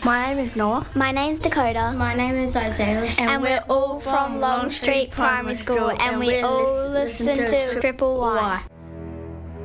My name is Noah. My name's Dakota. My name is Isaiah. And we're all from Long Street Primary School, and we all listen to Triple Y.